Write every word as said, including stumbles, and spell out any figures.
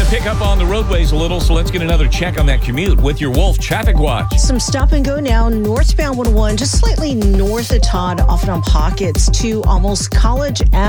to pick up on the roadways a little, so let's get another check on that commute with your Wolf Traffic Watch. Some stop and go now. Northbound one oh one, just slightly north of Todd, off and on Pockets to almost College Ave.